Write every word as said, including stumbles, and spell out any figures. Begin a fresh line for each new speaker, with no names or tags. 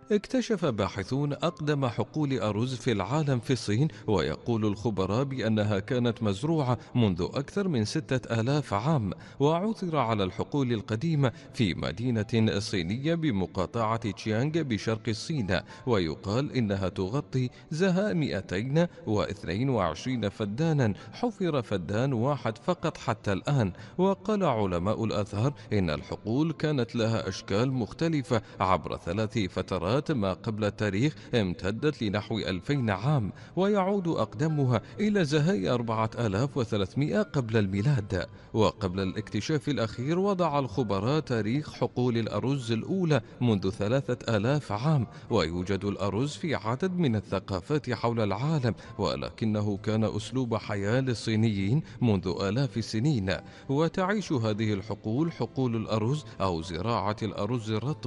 اكتشف باحثون أقدم حقول أرز في العالم في الصين، ويقول الخبراء بأنها كانت مزروعة منذ أكثر من ستة آلاف عام، وعثر على الحقول القديمة في مدينة صينية بمقاطعة تشيانغ بشرق الصين، ويقال إنها تغطي زها مئتين واثنين وعشرين فدانا، حفر فدان واحد فقط حتى الآن. وقال علماء الآثار إن الحقول كانت لها أشكال مختلفة عبر ثلاث فترات ما قبل التاريخ امتدت لنحو ألفين عام، ويعود أقدمها إلى زهاء أربعة آلاف وثلاثمئة قبل الميلاد. وقبل الاكتشاف الأخير وضع الخبراء تاريخ حقول الأرز الأولى منذ ثلاثة آلاف عام، ويوجد الأرز في عدد من الثقافات حول العالم، ولكنه كان أسلوب حياة للصينيين منذ آلاف السنين. وتعيش هذه الحقول، حقول الأرز أو زراعة الأرز الرطب،